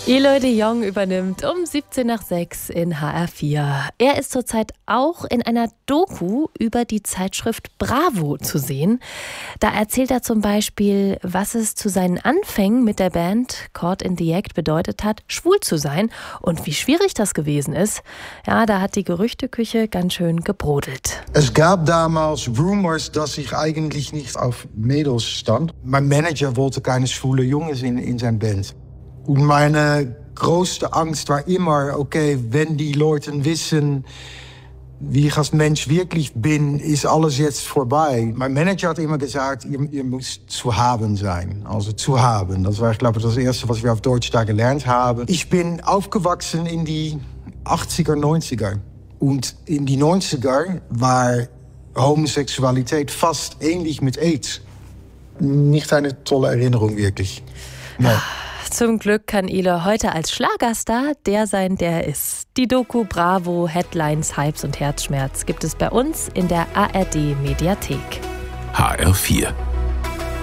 Eloy de Jong übernimmt um 17 nach 6 in HR4. Er ist zurzeit auch in einer Doku über die Zeitschrift Bravo zu sehen. Da erzählt er zum Beispiel, was es zu seinen Anfängen mit der Band Caught in the Act bedeutet hat, schwul zu sein und wie schwierig das gewesen ist. Ja, da hat die Gerüchteküche ganz schön gebrodelt. Es gab damals Rumors, dass ich eigentlich nicht auf Mädels stand. Mein Manager wollte keine schwule Jungs in zijn Band. Und meine größte Angst war immer, okay, wenn die Leute wissen, wie ich als Mensch wirklich bin, ist alles jetzt vorbei. Mein Manager hat immer gesagt, ihr müsst zu haben sein. Also zu haben. Das war, ich glaube, das Erste, was wir auf Deutsch da gelernt haben. Ich bin aufgewachsen in die 80er, 90er. Und in die 90er war Homosexualität fast ähnlich mit AIDS. Nicht eine tolle Erinnerung, wirklich. Nee. Zum Glück kann Eloy heute als Schlagerstar der sein, der er ist. Die Doku Bravo, Headlines, Hypes und Herzschmerz gibt es bei uns in der ARD Mediathek. HR4